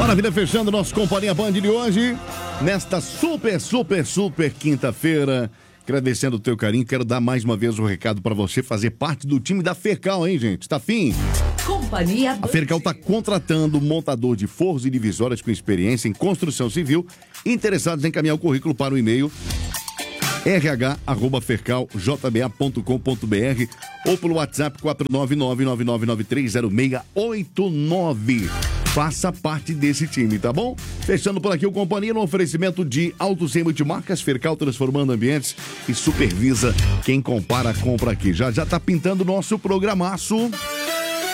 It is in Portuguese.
Maravilha, fechando nosso Companhia Band de hoje, nesta super quinta-feira. Agradecendo o teu carinho, quero dar mais uma vez o recado para você fazer parte do time da Fercal, hein, gente? Tá afim? Companhia Band. A Fercal tá contratando montador de forros e divisórias com experiência em construção civil, interessados em encaminhar o currículo para o e-mail rh@fercaljba.com.br ou pelo WhatsApp 49999930689. Faça parte desse time, tá bom? Fechando por aqui o Companhia no oferecimento de Auto Sem Multimarcas, Fercal transformando ambientes e supervisa quem compara, compra aqui. Já tá pintando o nosso programaço.